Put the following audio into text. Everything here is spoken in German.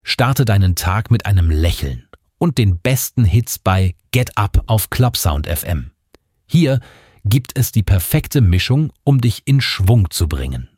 Starte deinen Tag mit einem Lächeln und den besten Hits bei Get Up auf Clubsound FM. Hier gibt es die perfekte Mischung, um dich in Schwung zu bringen.